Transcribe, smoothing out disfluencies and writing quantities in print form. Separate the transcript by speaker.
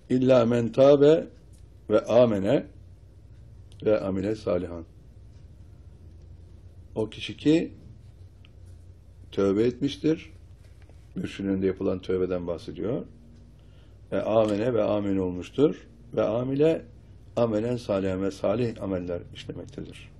Speaker 1: İlla men tabe ve amene ve amile salihan. O kişi ki tövbe etmiştir. Mürşidin önünde yapılan tövbeden bahsediyor. Ve amene ve amin olmuştur. Ve amile amelen salihen ve salih ameller işlemektedir.